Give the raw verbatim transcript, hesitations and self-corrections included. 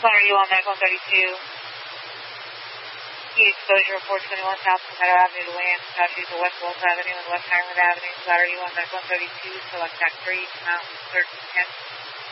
Are you on Medical one thirty-two? Key exposure four twenty-one South Palmetto Avenue to land, South to West Wells Avenue and West Highland Avenue. Are you on Medical one thirty-two? Select Act three, Mountain thirteen ten.